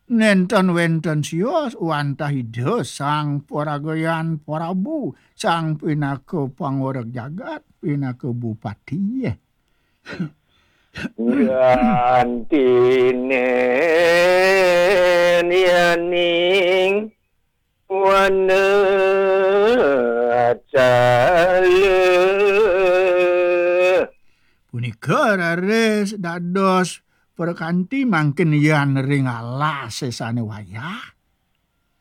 Nenten wenten sios wantah ide sang paragoyan Prabu sang pinaka pangurek jagat pinaka bupati Gantine yaning wana cale punika rares dados perkanti mangkin yen ring alas sesane wayah